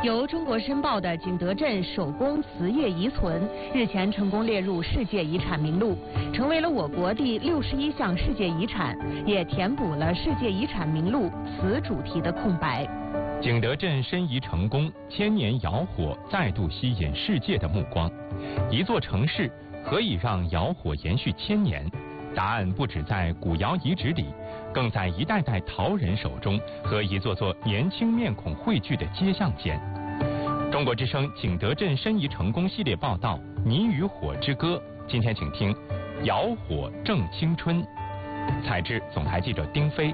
由中国申报的景德镇手工瓷业遗存日前成功列入世界遗产名录，成为了我国第61项世界遗产，也填补了世界遗产名录瓷主题的空白。 景德镇申遗成功，1000年窑火再度吸引世界的目光。一座城市何以让窑火延续1000年？答案不只在古窑遗址里，更在一代代陶人手中和一座座年轻面孔汇聚的街巷间。中国之声景德镇申遗成功系列报道《你与火之歌》，今天请听《窑火正青春》，采制总台记者丁飞。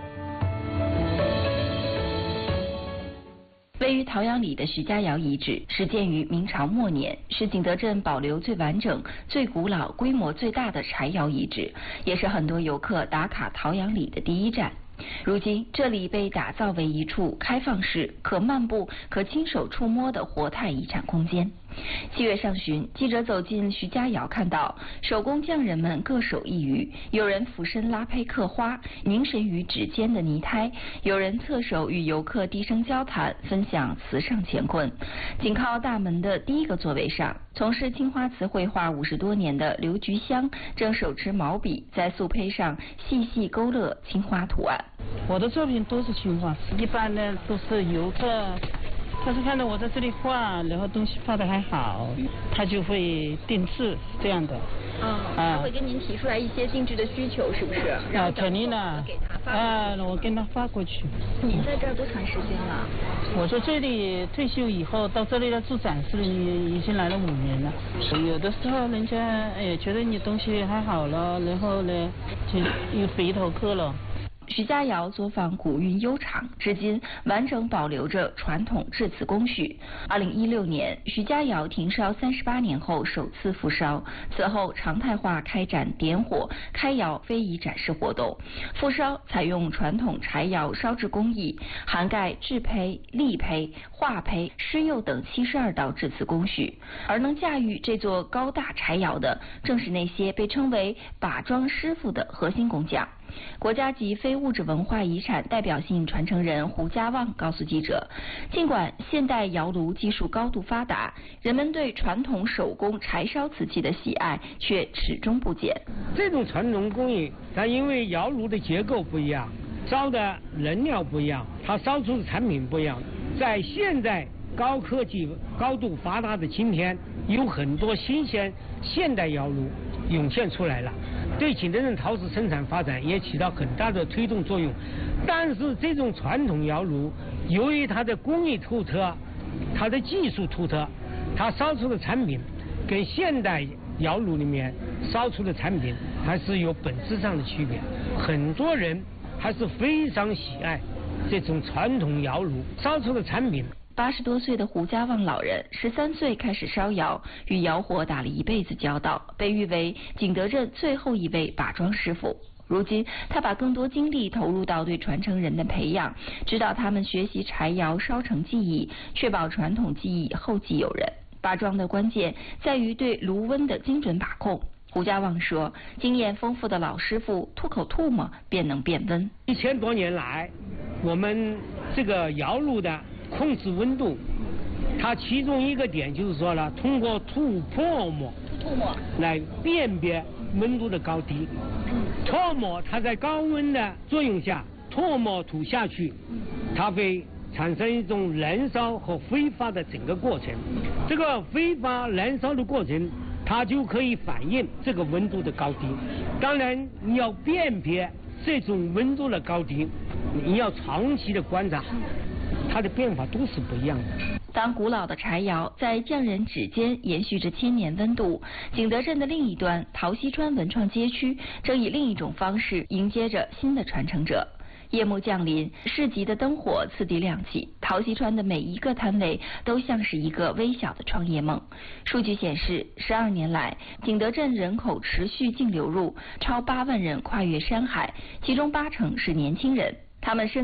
位于陶阳里的徐家窑遗址始建于明朝末年，是景德镇保留最完整、最古老、规模最大的柴窑遗址，也是很多游客打卡陶阳里的第一站。如今，这里被打造为一处开放式、可漫步、可亲手触摸的活态遗产空间。7月上旬，记者走进徐家窑，看到手工匠人们各手一鱼，有人俯身拉胚刻花，凝神于指尖的泥胎；有人侧手与游客低声交谈，分享瓷上乾坤。紧靠大门的第一个座位上，从事青花瓷绘画50多年的刘菊香正手持毛笔，在素胚上细细勾勒青花图案。 我的作品都是青花瓷，一般呢都是游客，他是看到我在这里画，然后东西画得还好，他就会定制这样的。 他会跟您提出来一些定制的需求，是不是？ 肯定的。 给他发。 我跟他发过去。 您在这儿多长时间了？ 我在这里退休以后到这里来做展示，已经来了5年了。有的时候人家觉得你东西还好了，然后呢就又回头客了。 徐家窑作坊古韵悠长，至今完整保留着传统制瓷工序。2016年，徐家窑停烧38年后首次复烧，此后常态化开展点火、开窑非遗展示活动。复烧采用传统柴窑烧制工艺，涵盖制胚、立胚、化胚、施釉等72道制瓷工序。而能驾驭这座高大柴窑的，正是那些被称为把庄师傅的核心工匠。国家级非物质文化遗产代表性传承人胡家旺告诉记者，尽管现代窑炉技术高度发达，人们对传统手工柴烧瓷器的喜爱却始终不减。 这种传统工艺，它因为窑炉的结构不一样，烧的能量不一样，它烧出的产品不一样。在现在高科技高度发达的今天，有很多新鲜现代窑炉涌现出来了，对景德镇陶瓷生产发展也起到很大的推动作用。但是这种传统窑炉由于它的工艺突特，它的技术突特，它烧出的产品跟现代窑炉里面烧出的产品还是有本质上的区别。很多人还是非常喜爱这种传统窑炉烧出的产品。 80多岁的胡家旺老人13岁开始烧窑，与窑火打了一辈子交道，被誉为景德镇最后一位把庄师傅。如今，他把更多精力投入到对传承人的培养，指导他们学习柴窑烧成技艺，确保传统技艺后继有人。把庄的关键在于对炉温的精准把控。胡家旺说，经验丰富的老师傅吐口唾沫便能变温。 1000多年来，我们这个窑炉的控制温度，它其中一个点就是说了，通过吐唾沫来辨别温度的高低。唾沫它在高温的作用下，唾沫吐下去，它会产生一种燃烧和挥发的整个过程。这个挥发燃烧的过程，它就可以反映这个温度的高低。当然，你要辨别这种温度的高低，你要长期的观察，它的变化都是不一样的。 当古老的柴窑在匠人指尖延续着1000年温度，景德镇的另一端，陶溪川文创街区正以另一种方式迎接着新的传承者。夜幕降临，市集的灯火次第亮起，陶溪川的每一个摊位都像是一个微小的创业梦。数据显示，12年来，景德镇人口持续净流入，超8万人跨越山海，其中80%是年轻人，他们